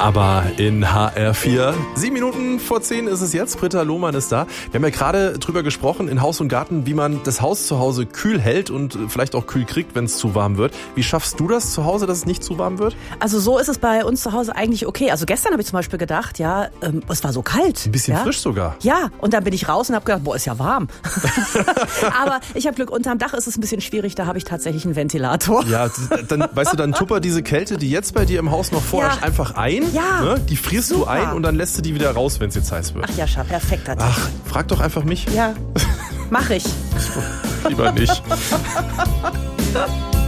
Aber in HR4, 7 Minuten vor 10 ist es jetzt, Britta Lohmann ist da. Wir haben ja gerade drüber gesprochen in Haus und Garten, wie man das Haus zu Hause kühl hält und vielleicht auch kühl kriegt, wenn es zu warm wird. Wie schaffst du das zu Hause, dass es nicht zu warm wird? Also so ist es bei uns zu Hause eigentlich okay. Also gestern habe ich zum Beispiel gedacht, es war so kalt. Ein bisschen frisch sogar. Ja, und dann bin ich raus und habe gedacht, ist ja warm. Aber ich habe Glück, unterm Dach ist es ein bisschen schwierig, da habe ich tatsächlich einen Ventilator. Ja, dann, weißt du, dann tupper diese Kälte, die jetzt bei dir im Haus noch vorherrscht, einfach ein. Ja, ne? Die frierst du ein und dann lässt du die wieder raus, wenn es jetzt heiß wird. Ach Jascha, perfekter Tipp. Ach, frag doch einfach mich. Ja, mach ich. Lieber nicht.